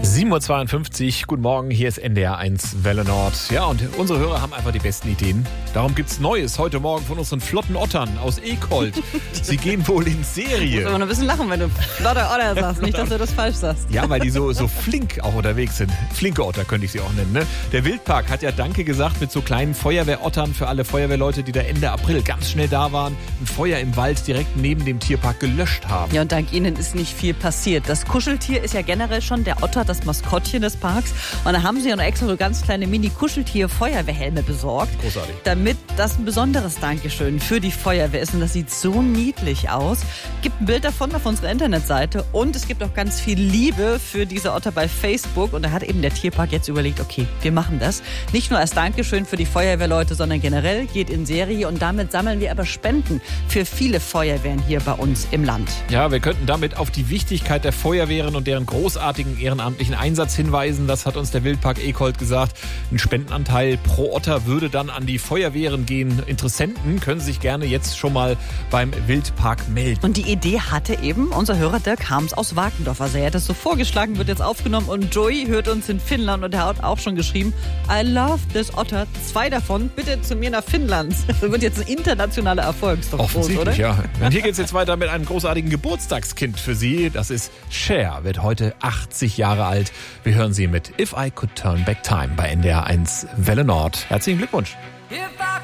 7.52 Uhr, guten Morgen, hier ist NDR 1 Welle Nord. Ja, und unsere Hörer haben einfach die besten Ideen. Darum gibt's Neues heute Morgen von unseren flotten Ottern aus Ekold. Sie gehen wohl in Serie. Ich muss aber noch ein bisschen lachen, wenn du flotte Otter sagst. Nicht, dass du das falsch sagst. Ja, weil die so flink auch unterwegs sind. Flinke Otter könnte ich sie auch nennen, ne? Der Wildpark hat ja Danke gesagt mit so kleinen Feuerwehrottern für alle Feuerwehrleute, die da Ende April ganz schnell da waren, ein Feuer im Wald direkt neben dem Tierpark gelöscht haben. Ja, und dank ihnen ist nicht viel passiert. Das Kuscheltier ist ja generell schon der Otter, das Maskottchen des Parks. Und da haben sie ja noch extra so ganz kleine Mini-Kuscheltier-Feuerwehrhelme besorgt. Großartig. Damit das ein besonderes Dankeschön für die Feuerwehr ist. Und das sieht so niedlich aus. Gibt ein Bild davon auf unserer Internetseite. Und es gibt auch ganz viel Liebe für diese Otter bei Facebook. Und da hat eben der Tierpark jetzt überlegt, okay, wir machen das. Nicht nur als Dankeschön für die Feuerwehrleute, sondern generell geht in Serie. Und damit sammeln wir aber Spenden für viele Feuerwehren hier bei uns im Land. Ja, wir könnten damit auf die Wichtigkeit der Feuerwehren und deren großartigen ehrenamtlichen Einsatz hinweisen. Das hat uns der Wildpark Ekold gesagt. Ein Spendenanteil pro Otter würde dann an die Feuerwehren gehen. Interessenten können sich gerne jetzt schon mal beim Wildpark melden. Und die Idee hatte eben unser Hörer Dirk Harms aus Wakendorf. Also er hat das so vorgeschlagen, wird jetzt aufgenommen. Und Joey hört uns in Finnland und er hat auch schon geschrieben, I love this Otter. 2 davon bitte zu mir nach Finnland. Das wird jetzt ein internationaler Erfolg. Ist doch groß, oder? Offensichtlich, ja. Und hier geht es jetzt weiter mit einem großartigen Geburtstagskind für Sie. Das ist Cher, wird heute 80 Jahre alt. Wir hören sie mit If I Could Turn Back Time bei NDR 1 Welle Nord. Herzlichen Glückwunsch. If